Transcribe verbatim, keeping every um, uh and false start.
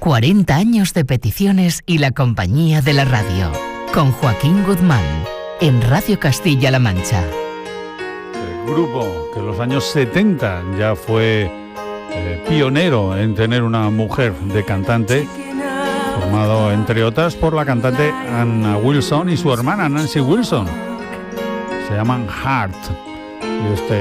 cuarenta años de peticiones y la compañía de la radio. Con Joaquín Guzmán, en Radio Castilla-La Mancha. El grupo que en los años setenta ya fue eh, pionero en tener una mujer de cantante, formado entre otras por la cantante Anna Wilson y su hermana Nancy Wilson. Se llaman Heart. Y este